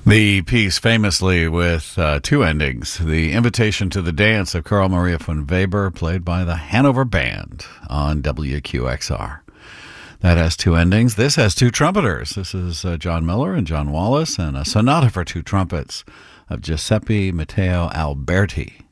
The piece famously with two endings. The Invitation to the Dance of Carl Maria von Weber, played by the Hanover Band on WQXR. That has two endings. This has two trumpeters. This is John Miller and John Wallace, and a sonata for two trumpets of Giuseppe Matteo Alberti.